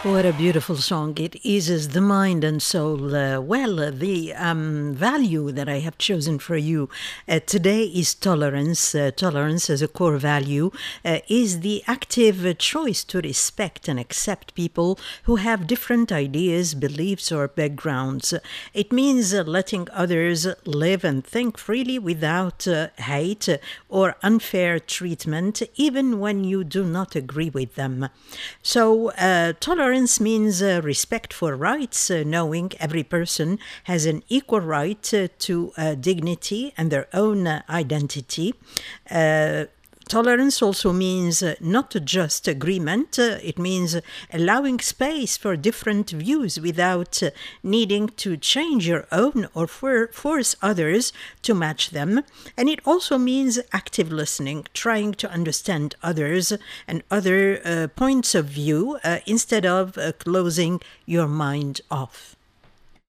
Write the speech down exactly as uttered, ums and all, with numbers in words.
What a beautiful song. It eases the mind and soul. Uh, well, uh, the um, value that I have chosen for you uh, today is tolerance. Uh, tolerance as a core value uh, is the active uh, choice to respect and accept people who have different ideas, beliefs, or backgrounds. It means uh, letting others live and think freely without uh, hate or unfair treatment, even when you do not agree with them. So, uh, tolerance means uh, respect for rights, uh, knowing every person has an equal right uh, to uh, dignity and their own uh, identity. Uh, Tolerance also means uh, not just agreement, uh, it means allowing space for different views without uh, needing to change your own or for- force others to match them. And it also means active listening, trying to understand others and other uh, points of view uh, instead of uh, closing your mind off.